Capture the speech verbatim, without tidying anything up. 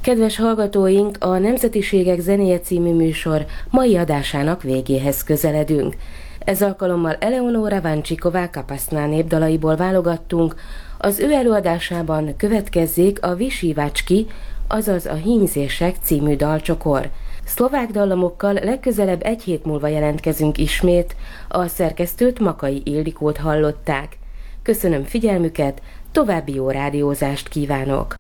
Kedves hallgatóink, a Nemzetiségek zenéje című műsor mai adásának végéhez közeledünk. Ez alkalommal Eleonora Vancsiková Kapaszná népdalaiból válogattunk, az ő előadásában következzék a Visívácski, azaz a Hímzések című dalcsokor. Szlovák dallamokkal legközelebb egy hét múlva jelentkezünk ismét, a szerkesztőt, Makai Ildikót hallották. Köszönöm figyelmüket, további jó rádiózást kívánok!